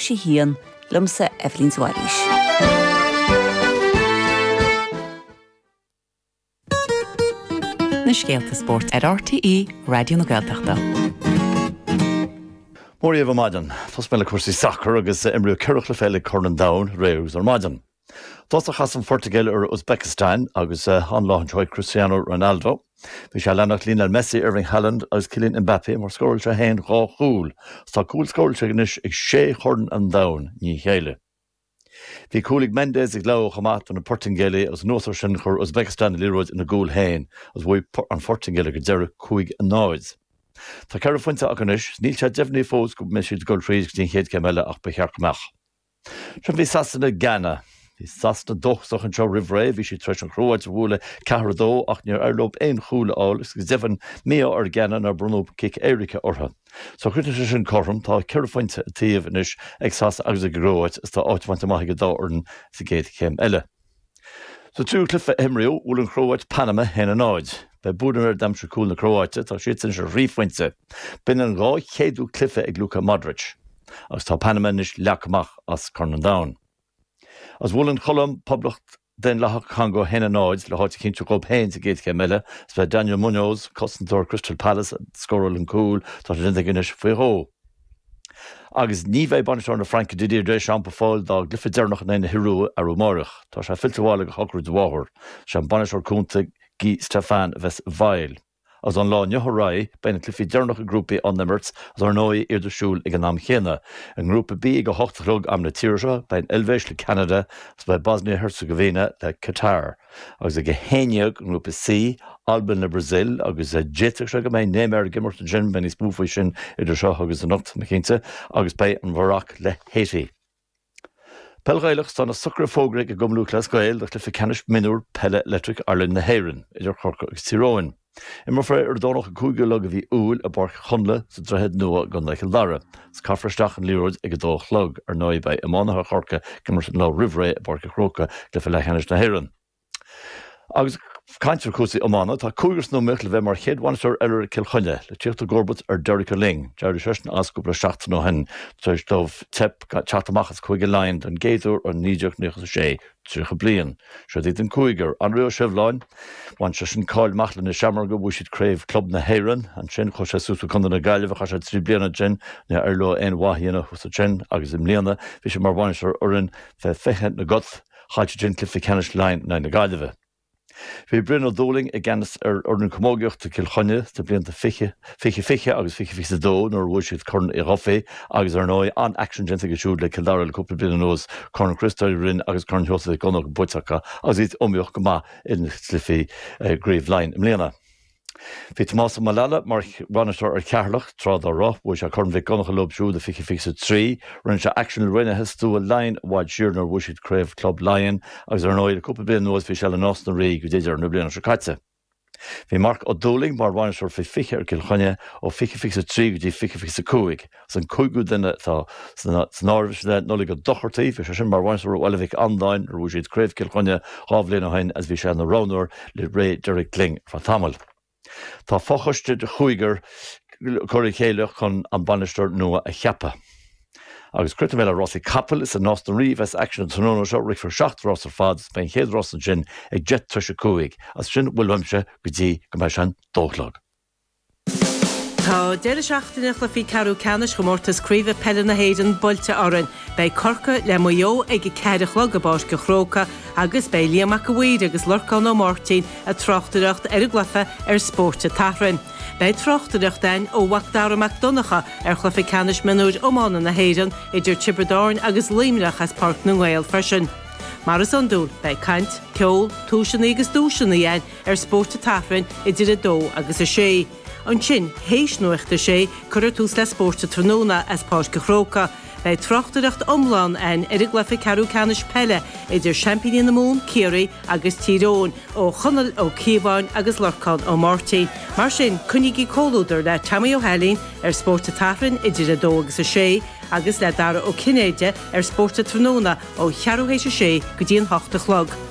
sé hían lumsa Evelyn Suárez. Na Scéalta Sport ar RTE Radio na Gaeltachta. Mór éh maidan, Tás mé le cuasaí soccer agus imriú ceirich le féile Cornan Down réús ar maidan. Tás a chas an Portugal ar Uzbekistan agus an láhan troid Cristiano Ronaldo. Bhí sé leannach Lionel Messi, Erling Haaland agus Kylian Mbappé mar scóil se hain rá chúl. Tá cúil scóil se gnis ag 6 Cornan an Down ní chéile. Bhí cúlig Mendes ag leo chamat an Portugal as nótar sin chur Uzbekistan líróid ina gúil hain as bhfuil an Portugal go deire 5 náid. Tá ceir fointe acanis, níl sé defhnaí fós go me siad goil tríos go chéad ceile ach be chearcamach. Tro bhí sasna Ghana, hí sasna dochach an seo rihré, bhí si treis an chróid bhúla cehardó ach níor airlób éon chúla áil gus dehan mé ar Ghana nar brunób cic Éirice ortha. So chuirte sé sin chom tá ceir fointe taobh inis ag sas agus a gróid is tá áithainte maithe go dá ordan sa géad céim eile. So tú clifa imriú bhúil an chróid Panama hen an áid. Bei búdan damse cúil na Croáite tá siad sin se riomhhainte. Bin an gá chéadú clifa ag Luka Modric. Agus tá Panama is leachach as Cornan Down. As bhfuil an cholam poblacht den lethach changó hen an áid le háit cinnte go péin sa géad céile, s bheith Daniel Munoz, cosantóir Crystal Palace, scóil an cúil tá rinne gines faoiró. Agus ní bheith banisteir na Frank Didier Deschamps fáil dá glyfa dearnach na hirú ar umarach. Tá sé filtehála go hocrúd bháthir, sé an banisteir cúnta Guy Stéphane Ves Weil. As an lá nethorá bein an clufií dearnach a grúpa an Nimmerts as ar nói irdasúil ag an am chéine. An grúpa bí go 8 rug am na tíirse bein Elvéis le Canada as bei Bosnia-Herzegovina le Qatar. Agus ag héineag an grúpa C, Alban le Brazil agus jéiteach se go mé némar gimmart an gin ben is búfaí sin idir seo agus an nocht machénte agus bei an bharach le Haiti. Pelgaileach stan na sucra fógraigh a gomlú Glasgow ach le fi canis minúr Pelle Electric Ireland na Héireann idir chorca agus tíróin. Imar fre ar dánach a cúige le go bhí úil a bar chunla sa drehead nua gan leiche lara. S cafarsteach an líróid ag a dách lug ar nói bei amánatha chorca gimmart an lá rihré a bar chróca le fi lechanis na Héireann. Agus Caintear cúsaí amána tá cúigas nó mic le bheith mar chéadhaintear ar Kilchunne le tíochtta gorbat ar Derrica Ling, deir seisna ascúpla 7 nó hen, tuis dómh tep teachtamachchas chuige lein an géadú ar 9 trícha bliain. Se dtí an cúigar an riú sibhláin, bhain se sin cáil machlan na seamar go bhú siad craobh club na Héireann, an sin chu sé súsú chun na gaiileh chu sé 3 bliana gin na ar le aon waithíanana chusa gin agus im líana, bhí sé mar bhaintear orin bheith feiche na goth chaite gin clifa canis lein na gaiileh. Bhí brin ó dóling ag ganas ar ordan commógeocht a Kilchunne tá blianta fiche agus fiche dó nóir bhfuil siad chun i ghofaí agus ar nói an action genta go siúd le Kildare le cúpla bliana nós chun Christáil rinn agus chun Joseph Gonach buiteacha agus iad omíoch go maith in slifií gríomh lein im léana. Bhí Tomás Malala mar bhainisteir ar cearlach trád á roth bhfuil se chun bhíh Gonach a lob siúd a fiche 3 rinn se action rinne heú a lein bhaid siúrnar bhfuil siad craobh club Lion agus ar nói le cúpla bliana nós bhí se le nás na rí go dtéidir na bliana se caite. Bhí Mark ó dóling mar bhainisteir fi fiche ar Kilchunne ó fiche 3 go dtí fiche 5. San cúigú duine tá snárbh le nóla go dochartaí fi sin mar bhainisteir ó eilehíh andáin ar bhfuil siad craobh Kilchunne hábhlíon hain as bhí sé na ránúir le ré Derrick Ling frá tamil. Tá fáchaiste de chuigar choirí chéile chun an banisteir nua a cheappa. Agus cruite mé Rossi Capel is a nás na riomh action an tónóna seo rig for 7 Ross ar fad ben chéad Ross an gin ag jet tuise cúig as sin bhfuilhamse go dtí go mbeidh sin dóchlag. Tá deire seachtainach le fi carú canis go mórtas críomh Pelle na Héireann boilte orann bei corca le muo ag ceadachlog a bás go chróca agus bei Liamach go bhuiid agus Lorcan ó Martin a trochtaireacht ar a glufa ar spórte taithrin. Bei trochtaireacht dain ó Wachdáramach Donacha ar chlufa canis minúid ómána na Héireann idir Tiberdáin agus Límreach as Parc na Gael freisin. Mar is an dúil bei caint, ceol, túiseanna agus dúiseanna dhéin ar spórte taithrin idir a dó agus a sé. An sin héis nuachta sé chuir tús le spórte tróna as Páis go chróca, bei trochtaireacht omláin an ar a glufa carú canis Pelle idir Champigny na Mún, Ciarí agus Tyrone ó Chonal ó Cíomháin agus Lorcan ó Martin. Mar sin cúnigí cóúidir le Tammy O'Halín ar spórte taithrin idir a dó agus a sé, agus le dara ó Cinéide ar spórte tróna ó chearúhéis a sé go dtíon 8 chlog.